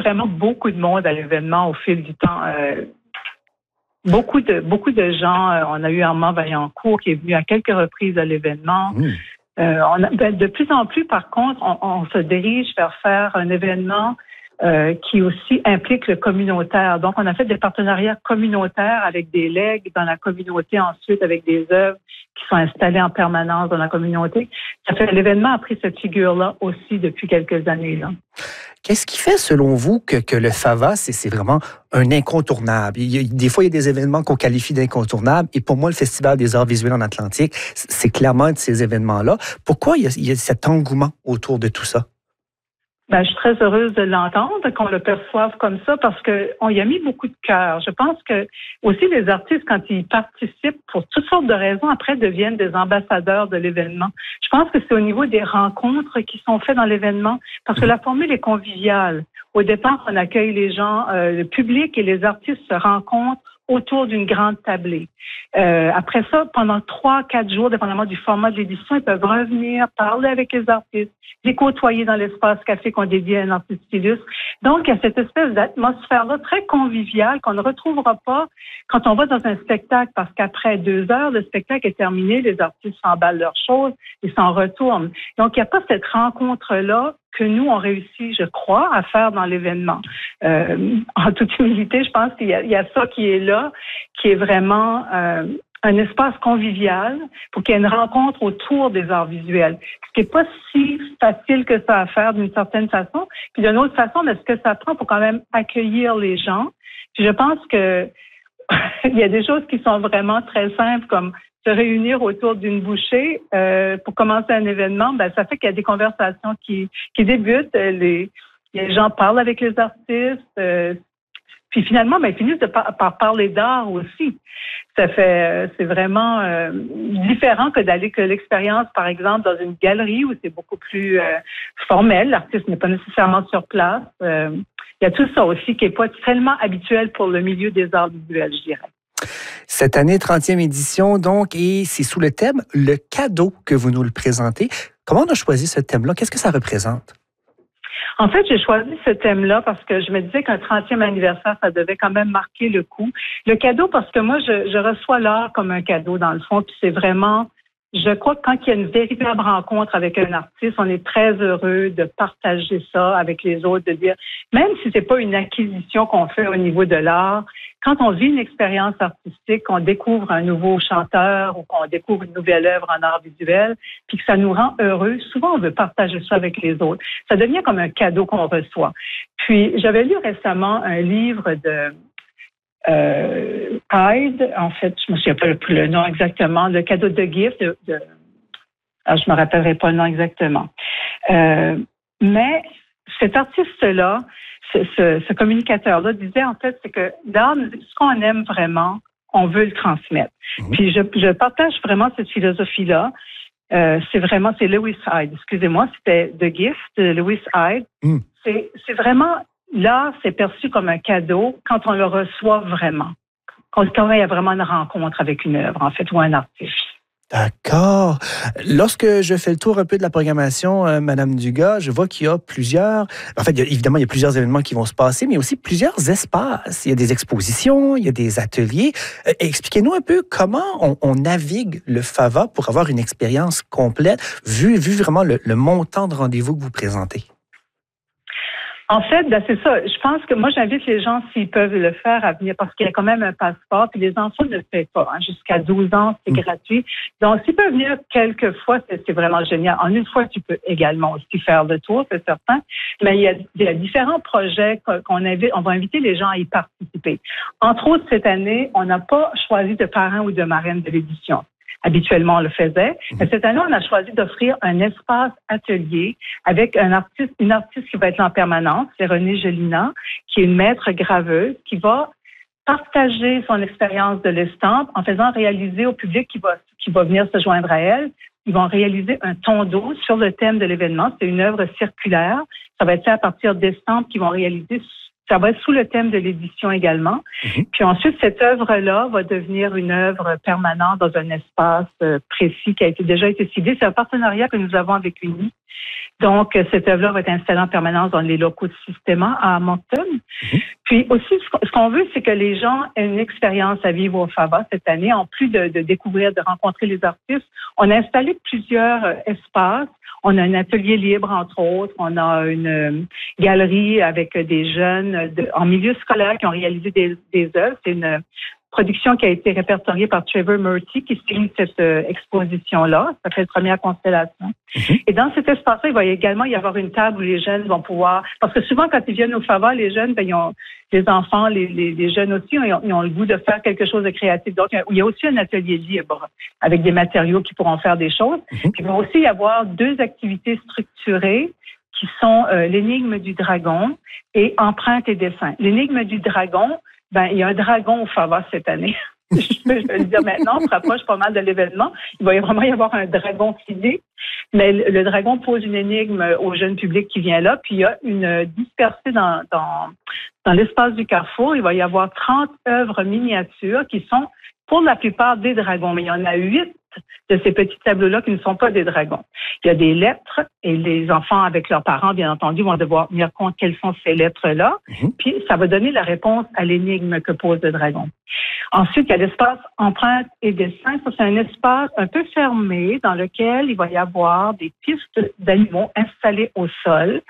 vraiment beaucoup de monde à l'événement au fil du temps. Beaucoup de gens. On a eu Armand Vaillancourt qui est venu à quelques reprises à l'événement. De plus en plus, par contre, on se dirige vers faire un événement qui aussi implique le communautaire. Donc, on a fait des partenariats communautaires avec des legs dans la communauté, ensuite avec des œuvres qui sont installées en permanence dans la communauté. Ça fait l'événement a pris cette figure-là aussi depuis quelques années, là. Qu'est-ce qui fait, selon vous, que le FAVA, c'est vraiment un incontournable? Des fois, il y a des événements qu'on qualifie d'incontournables. Et pour moi, le Festival des arts visuels en Atlantique, c'est clairement un de ces événements-là. Pourquoi il y a cet engouement autour de tout ça? Ben, je suis très heureuse de l'entendre, qu'on le perçoive comme ça, parce qu'on y a mis beaucoup de cœur. Je pense que aussi les artistes, quand ils participent pour toutes sortes de raisons, après deviennent des ambassadeurs de l'événement. Je pense que c'est au niveau des rencontres qui sont faites dans l'événement, parce que la formule est conviviale. Au départ, on accueille les gens, le public et les artistes se rencontrent autour d'une grande tablée. Après ça, pendant 3-4 jours, dépendamment du format de l'édition, ils peuvent revenir, parler avec les artistes, les côtoyer dans l'espace café qu'on dédie à un artiste illustre. Donc, il y a cette espèce d'atmosphère-là très conviviale qu'on ne retrouvera pas quand on va dans un spectacle, parce qu'après 2 heures, le spectacle est terminé, les artistes s'emballent leurs choses et s'en retournent. Donc, il n'y a pas cette rencontre-là que nous, on réussit, je crois, à faire dans l'événement. En toute humilité, je pense qu'il y a ça qui est là, qui est vraiment un espace convivial pour qu'il y ait une rencontre autour des arts visuels. Ce qui n'est pas si facile que ça à faire d'une certaine façon. Puis d'une autre façon, mais ce que ça prend pour quand même accueillir les gens. Puis je pense que il y a des choses qui sont vraiment très simples, comme se réunir autour d'une bouchée pour commencer un événement. Ben, ça fait qu'il y a des conversations qui débutent. Les gens parlent avec les artistes. Puis finalement, ben, ils finissent par parler d'art aussi. C'est vraiment différent que d'aller que l'expérience, par exemple, dans une galerie où c'est beaucoup plus formel. L'artiste n'est pas nécessairement sur place. Il y a tout ça aussi qui n'est pas tellement habituel pour le milieu des arts visuels, je dirais. Cette année, 30e édition, donc, et c'est sous le thème « Le cadeau » que vous nous le présentez. Comment on a choisi ce thème-là? Qu'est-ce que ça représente? En fait, j'ai choisi ce thème-là parce que je me disais qu'un 30e anniversaire, ça devait quand même marquer le coup. Le cadeau, parce que moi, je reçois l'art comme un cadeau, dans le fond, puis c'est vraiment... Je crois que quand il y a une véritable rencontre avec un artiste, on est très heureux de partager ça avec les autres, de dire, même si c'est pas une acquisition qu'on fait au niveau de l'art, quand on vit une expérience artistique, qu'on découvre un nouveau chanteur ou qu'on découvre une nouvelle œuvre en art visuel, puis que ça nous rend heureux, souvent on veut partager ça avec les autres. Ça devient comme un cadeau qu'on reçoit. Puis j'avais lu récemment un livre de Hyde, en fait, je me souviens pas plus le nom exactement, le cadeau de gift alors je me rappellerai pas le nom exactement. Mais cet artiste-là, ce communicateur-là disait en fait, c'est que l'art, ce qu'on aime vraiment, on veut le transmettre. Puis je partage vraiment cette philosophie-là. C'est Lewis Hyde, excusez-moi, c'était The Gift de Lewis Hyde. C'est vraiment... L'art, c'est perçu comme un cadeau quand on le reçoit vraiment. Quand il y a vraiment une rencontre avec une œuvre, en fait, ou un artiste. D'accord. Lorsque je fais le tour un peu de la programmation, Madame Dugas, je vois qu'il y a plusieurs... En fait, évidemment, il y a plusieurs événements qui vont se passer, mais aussi plusieurs espaces. Il y a des expositions, il y a des ateliers. Expliquez-nous un peu comment on navigue le FAVA pour avoir une expérience complète, vu vraiment le montant de rendez-vous que vous présentez. En fait, ben c'est ça. Je pense que moi, j'invite les gens, s'ils peuvent le faire, à venir parce qu'il y a quand même un passeport. Puis les enfants ne le paient pas. Jusqu'à 12 ans, c'est gratuit. Donc, s'ils peuvent venir quelques fois, c'est vraiment génial. En une fois, tu peux également aussi faire le tour, c'est certain. Mais il y a différents projets qu'on invite. On va inviter les gens à y participer. Entre autres, cette année, on n'a pas choisi de parrain ou de marraine de l'édition. Habituellement, on le faisait. Mais cette année, on a choisi d'offrir un espace atelier avec une artiste qui va être là en permanence. C'est Renée Gelina, qui est une maître graveuse, qui va partager son expérience de l'estampe en faisant réaliser au public qui va venir se joindre à elle. Ils vont réaliser un ton d'eau sur le thème de l'événement. C'est une œuvre circulaire. Ça va être fait à partir d'estampes qu'ils vont réaliser Ça va être sous le thème de l'édition également. Puis ensuite, cette œuvre-là va devenir une œuvre permanente dans un espace précis qui a déjà été ciblé. C'est un partenariat que nous avons avec UNI. Donc, cette œuvre-là va être installée en permanence dans les locaux de Systéma à Moncton. Puis aussi, ce qu'on veut, c'est que les gens aient une expérience à vivre au FAVA cette année. En plus de découvrir, de rencontrer les artistes, on a installé plusieurs espaces. On a un atelier libre, entre autres. On a une galerie avec des jeunes en milieu scolaire qui ont réalisé des œuvres. C'est une production qui a été répertoriée par Trevor Murty qui signe cette exposition-là. Ça fait la première constellation. Et dans cet espace-là, il va également y avoir une table où les jeunes vont pouvoir... Parce que souvent, quand ils viennent au FAVA, les jeunes, ils ont, les enfants, les jeunes aussi, ils ont le goût de faire quelque chose de créatif. Donc, il y a aussi un atelier libre avec des matériaux qui pourront faire des choses. Puis, il va aussi y avoir 2 activités structurées qui sont l'énigme du dragon et empreinte et dessin. L'énigme du dragon, il y a un dragon au FAVA cette année. Je vais le dire maintenant, on se rapproche pas mal de l'événement. Il va vraiment y avoir un dragon physique, mais le dragon pose une énigme au jeune public qui vient là, puis il y a une dispersée dans l'espace du Carrefour. Il va y avoir 30 œuvres miniatures qui sont pour la plupart des dragons, mais il y en a 8 de ces petits tableaux-là qui ne sont pas des dragons. Il y a des lettres et les enfants avec leurs parents, bien entendu, vont devoir tenir compte quelles sont ces lettres-là. Puis ça va donner la réponse à l'énigme que pose le dragon. Ensuite, il y a l'espace empreinte et dessin. Ça, c'est un espace un peu fermé dans lequel il va y avoir des pistes d'animaux installées au sol.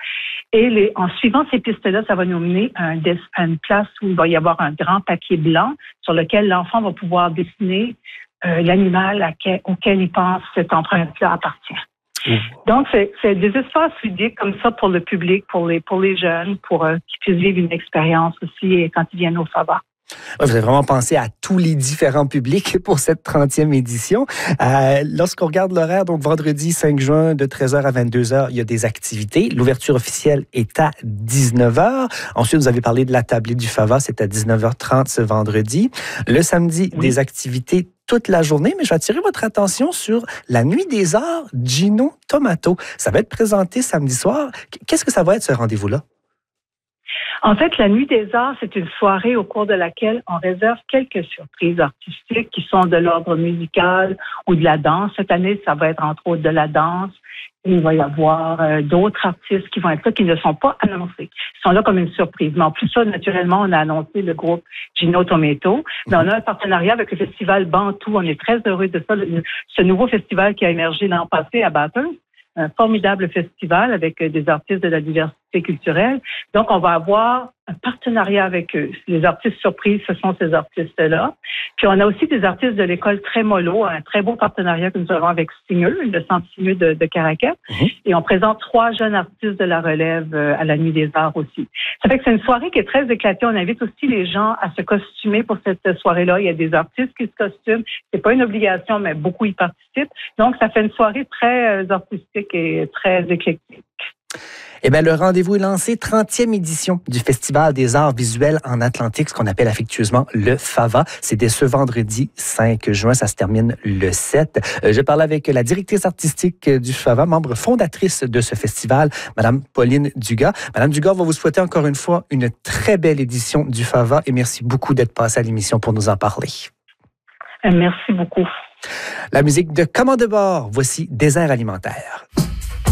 Et en suivant ces pistes-là, ça va nous mener à une place où il va y avoir un grand papier blanc sur lequel l'enfant va pouvoir dessiner l'animal auquel il pense cette empreinte-là appartient. Donc, c'est des espaces ludiques comme ça pour le public, pour les jeunes, pour qu'ils puissent vivre une expérience aussi quand ils viennent au FAVA. Vous avez vraiment pensé à tous les différents publics pour cette 30e édition. Lorsqu'on regarde l'horaire, donc vendredi 5 juin de 13h à 22h, il y a des activités. L'ouverture officielle est à 19h. Ensuite, vous avez parlé de la tablée du FAVA, c'est à 19h30 ce vendredi. Le samedi, des activités toute la journée, mais je vais attirer votre attention sur la Nuit des Arts Gino Tomato. Ça va être présenté samedi soir. Qu'est-ce que ça va être, ce rendez-vous-là? En fait, la Nuit des Arts, c'est une soirée au cours de laquelle on réserve quelques surprises artistiques qui sont de l'ordre musical ou de la danse. Cette année, ça va être entre autres de la danse. Et il va y avoir d'autres artistes qui vont être là, qui ne sont pas annoncés. Ils sont là comme une surprise. Mais en plus, ça, naturellement, on a annoncé le groupe Gino Tomato. Mais on a un partenariat avec le festival Bantou. On est très heureux de ça. Ce nouveau festival qui a émergé l'an passé à Bathurst. Un formidable festival avec des artistes de la diversité culturelle. Donc, on va avoir un partenariat avec eux. Les artistes surprises, ce sont ces artistes-là. Puis, on a aussi des artistes de l'école Trémolo, un très beau partenariat que nous avons avec Signeux, le centre Signeux de Caracat. Et on présente 3 jeunes artistes de la relève à la Nuit des Arts aussi. Ça fait que c'est une soirée qui est très éclatée. On invite aussi les gens à se costumer pour cette soirée-là. Il y a des artistes qui se costument. C'est pas une obligation, mais beaucoup y participent. Donc, ça fait une soirée très artistique et très éclectique. Eh bien, le rendez-vous est lancé, 30e édition du Festival des arts visuels en Atlantique, ce qu'on appelle affectueusement le FAVA. C'est dès ce vendredi 5 juin, ça se termine le 7. Je parle avec la directrice artistique du FAVA, membre fondatrice de ce festival, Madame Pauline Dugas. Madame Dugas, on va vous souhaiter encore une fois une très belle édition du FAVA et merci beaucoup d'être passée à l'émission pour nous en parler. Merci beaucoup. La musique de Commande de bord, voici Désert alimentaire.